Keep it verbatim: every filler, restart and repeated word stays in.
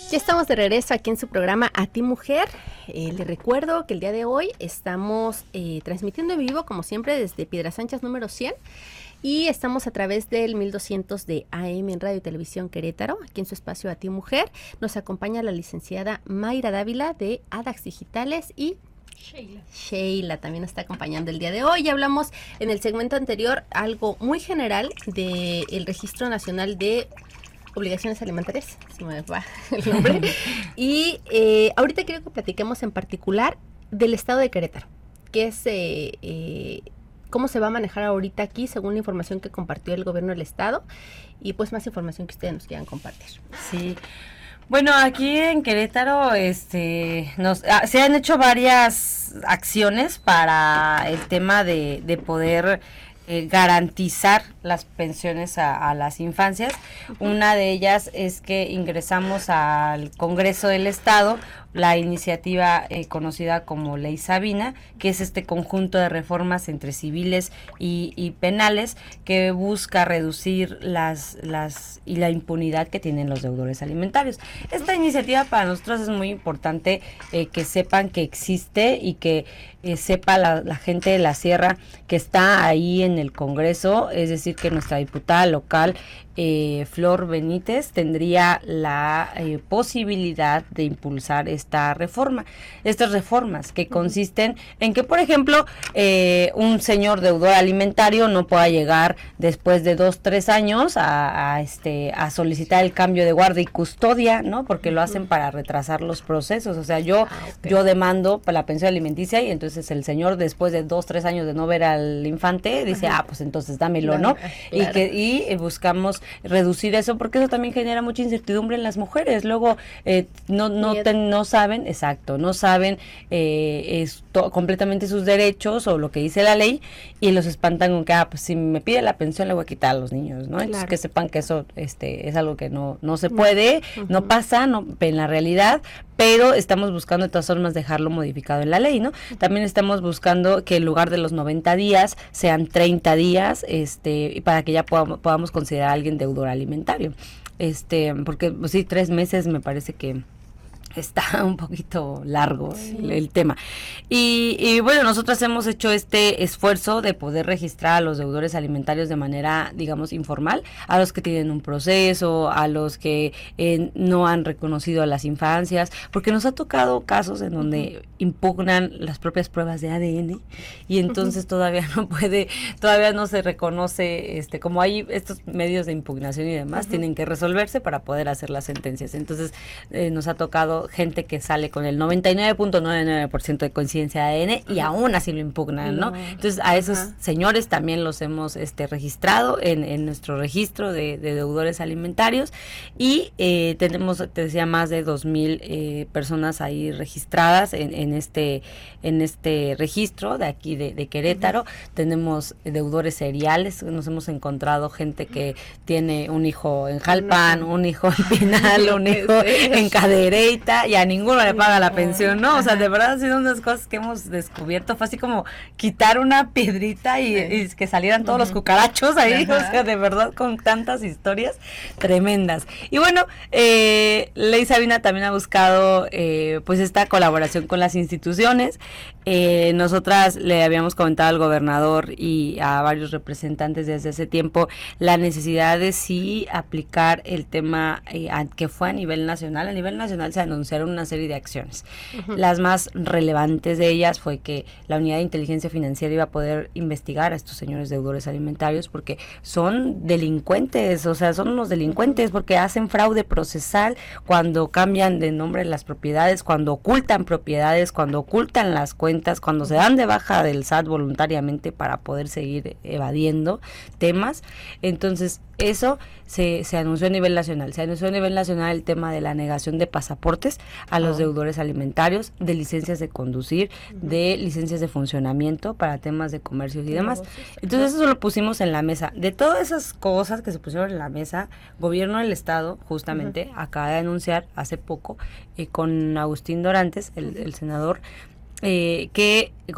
Ya estamos de regreso aquí en su programa A Ti Mujer. Eh, les recuerdo que el día de hoy estamos eh, transmitiendo en vivo, como siempre, desde Piedras Anchas número cien. Y estamos a través del mil doscientos de A M en Radio y Televisión Querétaro, aquí en su espacio A Ti Mujer. Nos acompaña la licenciada Mayra Dávila de ADAX Digitales y Sheila. Sheila también nos está acompañando el día de hoy. Ya hablamos en el segmento anterior algo muy general del Registro Nacional de Obligaciones Alimentarias, se me va el nombre. Y eh, ahorita quiero que platiquemos en particular del estado de Querétaro, que es eh, eh, cómo se va a manejar ahorita aquí según la información que compartió el gobierno del estado y pues más información que ustedes nos quieran compartir. Sí. Bueno, aquí en Querétaro este, nos, ah, se han hecho varias acciones para el tema de, de poder eh, garantizar las pensiones a, a las infancias. Uh-huh. Una de ellas es que ingresamos al Congreso del Estado la iniciativa eh, conocida como Ley Sabina, que es este conjunto de reformas entre civiles y, y penales que busca reducir las las y la impunidad que tienen los deudores alimentarios. Esta iniciativa para nosotros es muy importante eh, que sepan que existe y que eh, sepa la, la gente de la Sierra que está ahí en el Congreso, es decir, que nuestra diputada local Eh, Flor Benítez tendría la eh, posibilidad de impulsar esta reforma, estas reformas que consisten en que, por ejemplo, eh, un señor deudor alimentario no pueda llegar después de dos, tres años a, a este a solicitar el cambio de guardia y custodia, ¿no? Porque lo hacen para retrasar los procesos. O sea, yo ah, okay. yo demando para la pensión alimenticia y entonces el señor después de dos, tres años de no ver al infante dice, Ajá. ah, pues entonces dámelo, ¿no? Claro. Y que y eh, buscamos reducir eso porque eso también genera mucha incertidumbre en las mujeres. Luego eh, no no te, no saben, exacto, no saben eh, esto, completamente sus derechos o lo que dice la ley y los espantan con que ah pues si me pide la pensión le voy a quitar a los niños, ¿no? Entonces claro. que sepan que eso este es algo que no no se puede, no, uh-huh. no pasa, no en la realidad, pero estamos buscando de todas formas dejarlo modificado en la ley, ¿no? También estamos buscando que en lugar de los noventa días sean treinta días, este, para que ya podamos, podamos considerar a alguien deudor alimentario. Este, porque pues, sí, tres meses me parece que está un poquito largo sí. el, el tema. Y, y bueno, nosotros hemos hecho este esfuerzo de poder registrar a los deudores alimentarios de manera, digamos, informal, a los que tienen un proceso, a los que eh, no han reconocido a las infancias, porque nos ha tocado casos en donde uh-huh. impugnan las propias pruebas de A D N y entonces uh-huh. todavía no puede, todavía no se reconoce, este, como hay estos medios de impugnación y demás, uh-huh. tienen que resolverse para poder hacer las sentencias. Entonces eh, nos ha tocado gente que sale con el noventa y nueve punto noventa y nueve por ciento de coincidencia de A D N y aún así lo impugnan, ¿no? Entonces a esos Ajá. señores también los hemos este registrado en, en nuestro registro de, de deudores alimentarios y eh, tenemos, te decía, más de dos mil eh, personas ahí registradas en, en este en este registro de aquí de, de Querétaro. Uh-huh. Tenemos deudores seriales, nos hemos encontrado gente que tiene un hijo en Jalpan, un hijo en Pinal, un hijo en Cadereyta y a ninguno le paga la pensión, ¿no? O sea, de verdad han sido unas cosas que hemos descubierto, fue así como quitar una piedrita y, y que salieran todos uh-huh. los cucarachos ahí, uh-huh. o sea, de verdad con tantas historias tremendas. Y bueno, eh, Ley Sabina también ha buscado eh, pues esta colaboración con las instituciones. Eh, nosotras le habíamos comentado al gobernador y a varios representantes desde hace tiempo la necesidad de sí aplicar el tema eh, a, que fue a nivel nacional. A nivel nacional se anunciaron una serie de acciones. Uh-huh. Las más relevantes de ellas fue que la Unidad de Inteligencia Financiera iba a poder investigar a estos señores deudores alimentarios porque son delincuentes, o sea, son unos delincuentes porque hacen fraude procesal cuando cambian de nombre las propiedades, cuando ocultan propiedades, cuando ocultan las cuentas, cuando se dan de baja del S A T voluntariamente para poder seguir evadiendo temas. Entonces, eso se, se anunció a nivel nacional. Se anunció a nivel nacional el tema de la negación de pasaportes a los oh. deudores alimentarios, de licencias de conducir, uh-huh. de licencias de funcionamiento para temas de comercios y demás. Entonces eso lo pusimos en la mesa. De todas esas cosas que se pusieron en la mesa, Gobierno del Estado justamente uh-huh. acaba de anunciar hace poco eh, con Agustín Dorantes, el, el senador, eh, que